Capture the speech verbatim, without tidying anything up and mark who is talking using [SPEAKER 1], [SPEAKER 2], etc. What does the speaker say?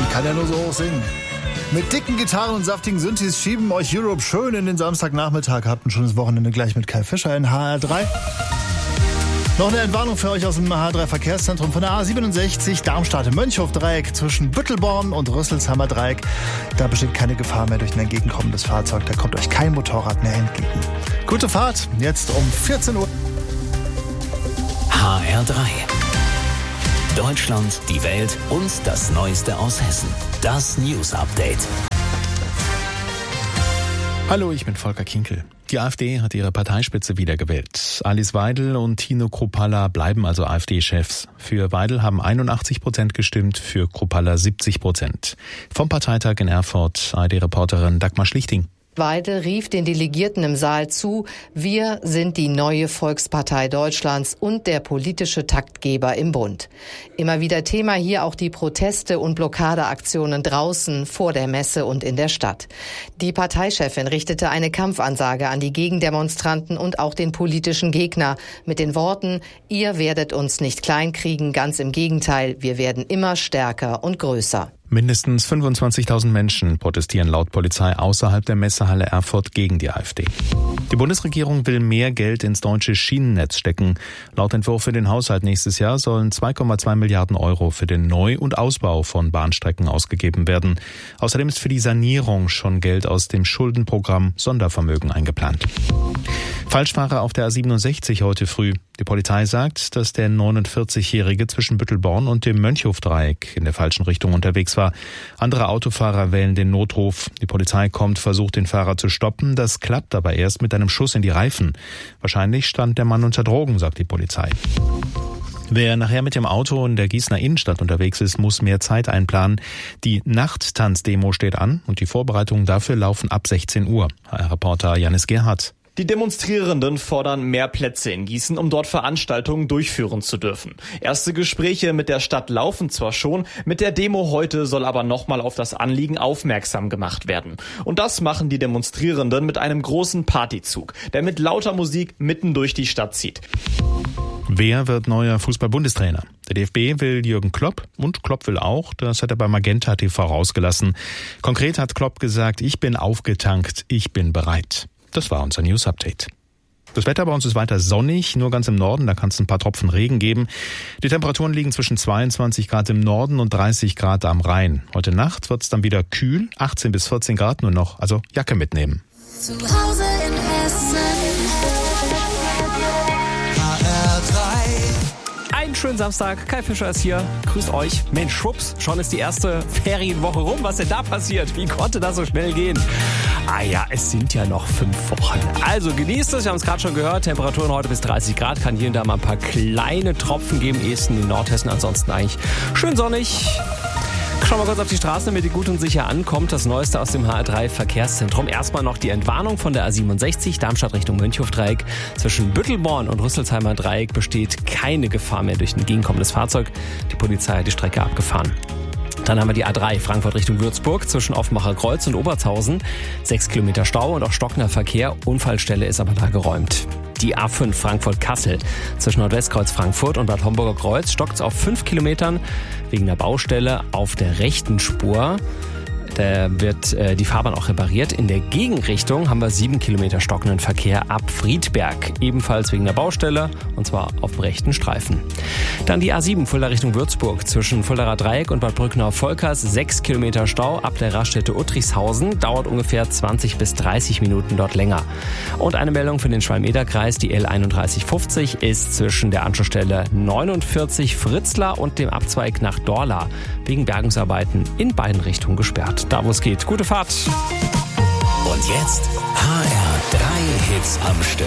[SPEAKER 1] Kann ja nur so hoch singen. Mit dicken Gitarren und saftigen Synthes schieben euch Europe schön in den Samstagnachmittag. Habt ein schönes Wochenende gleich mit Kai Fischer in H R drei. Noch eine Entwarnung für euch aus dem H R drei Verkehrszentrum von der A siebenundsechzig Darmstadt-Mönchhof-Dreieck zwischen Büttelborn und Rüsselsheimer Dreieck. Da besteht keine Gefahr mehr durch ein entgegenkommendes Fahrzeug. Da kommt euch kein Motorrad mehr entgegen. Gute Fahrt, jetzt um vierzehn Uhr.
[SPEAKER 2] H R drei. Deutschland, die Welt und das Neueste aus Hessen. Das News Update.
[SPEAKER 3] Hallo, ich bin Volker Kinkel. Die AfD hat ihre Parteispitze wiedergewählt. Alice Weidel und Tino Kruppalla bleiben also AfD-Chefs. Für Weidel haben einundachtzig Prozent gestimmt, für Kruppalla siebzig Prozent. Vom Parteitag in Erfurt, A R D-Reporterin Dagmar Schlichting.
[SPEAKER 4] Weidel rief den Delegierten im Saal zu, wir sind die neue Volkspartei Deutschlands und der politische Taktgeber im Bund. Immer wieder Thema hier auch die Proteste und Blockadeaktionen draußen, vor der Messe und in der Stadt. Die Parteichefin richtete eine Kampfansage an die Gegendemonstranten und auch den politischen Gegner mit den Worten, ihr werdet uns nicht kleinkriegen, ganz im Gegenteil, wir werden immer stärker und größer.
[SPEAKER 3] Mindestens fünfundzwanzigtausend Menschen protestieren laut Polizei außerhalb der Messehalle Erfurt gegen die AfD. Die Bundesregierung will mehr Geld ins deutsche Schienennetz stecken. Laut Entwurf für den Haushalt nächstes Jahr sollen zwei Komma zwei Milliarden Euro für den Neu- und Ausbau von Bahnstrecken ausgegeben werden. Außerdem ist für die Sanierung schon Geld aus dem Schuldenprogramm Sondervermögen eingeplant. Falschfahrer auf der A siebenundsechzig heute früh. Die Polizei sagt, dass der neunundvierzigjährige zwischen Büttelborn und dem Mönchhof-Dreieck in der falschen Richtung unterwegs war. Andere Autofahrer wählen den Notruf. Die Polizei kommt, versucht den Fahrer zu stoppen. Das klappt aber erst mit einem Schuss in die Reifen. Wahrscheinlich stand der Mann unter Drogen, sagt die Polizei. Wer nachher mit dem Auto in der Gießener Innenstadt unterwegs ist, muss mehr Zeit einplanen. Die Nachttanzdemo steht an und die Vorbereitungen dafür laufen ab sechzehn Uhr. H R-Reporter Janis Gerhardt.
[SPEAKER 5] Die Demonstrierenden fordern mehr Plätze in Gießen, um dort Veranstaltungen durchführen zu dürfen. Erste Gespräche mit der Stadt laufen zwar schon, mit der Demo heute soll aber nochmal auf das Anliegen aufmerksam gemacht werden. Und das machen die Demonstrierenden mit einem großen Partyzug, der mit lauter Musik mitten durch die Stadt zieht.
[SPEAKER 3] Wer wird neuer Fußball-Bundestrainer? Der D F B will Jürgen Klopp und Klopp will auch, das hat er bei Magenta T V rausgelassen. Konkret hat Klopp gesagt, ich bin aufgetankt, ich bin bereit. Das war unser News Update. Das Wetter bei uns ist weiter sonnig, nur ganz im Norden, da kann es ein paar Tropfen Regen geben. Die Temperaturen liegen zwischen zweiundzwanzig Grad im Norden und dreißig Grad am Rhein. Heute Nacht wird es dann wieder kühl, achtzehn bis vierzehn Grad nur noch, also Jacke mitnehmen.
[SPEAKER 6] Zu Hause in Hessen. H R drei.
[SPEAKER 7] Einen schönen Samstag, Kai Fischer ist hier, grüßt euch. Mensch, schwupps, schon ist die erste Ferienwoche rum. Was denn da passiert? Wie konnte das so schnell gehen? Ah ja, es sind ja noch fünf Wochen. Also genießt es, wir haben es gerade schon gehört, Temperaturen heute bis dreißig Grad, kann hier und da mal ein paar kleine Tropfen geben, ehesten in Nordhessen, ansonsten eigentlich schön sonnig. Schauen wir kurz auf die Straßen, damit ihr gut und sicher ankommt. Das Neueste aus dem H R drei Verkehrszentrum. Erstmal noch die Entwarnung von der A siebenundsechzig, Darmstadt Richtung Mönchhof-Dreieck. Zwischen Büttelborn und Rüsselsheimer Dreieck besteht keine Gefahr mehr durch ein entgegenkommendes Fahrzeug. Die Polizei hat die Strecke abgefahren. Dann haben wir die A drei Frankfurt Richtung Würzburg zwischen Offenbacher Kreuz und Obertshausen. Sechs Kilometer Stau und auch stockender Verkehr. Unfallstelle ist aber da geräumt. Die A fünf Frankfurt-Kassel zwischen Nordwestkreuz Frankfurt und Bad Homburger Kreuz stockt auf fünf Kilometern wegen der Baustelle auf der rechten Spur. Da wird äh, die Fahrbahn auch repariert. In der Gegenrichtung haben wir sieben Kilometer stockenden Verkehr ab Friedberg. Ebenfalls wegen der Baustelle und zwar auf dem rechten Streifen. Dann die A sieben Fulda Richtung Würzburg zwischen Fuldaer Dreieck und Bad Brückner-Volkers. sechs Kilometer Stau ab der Raststätte Uttrichshausen. Dauert ungefähr zwanzig bis dreißig Minuten dort länger. Und eine Meldung für den Schwalm-Eder-Kreis. Die L einunddreißig fünfzig ist zwischen der Anschlussstelle neunundvierzig Fritzlar und dem Abzweig nach Dorla wegen Bergungsarbeiten in beiden Richtungen gesperrt. Da wo es geht. Gute Fahrt.
[SPEAKER 2] Und jetzt H R drei Hits am Stück.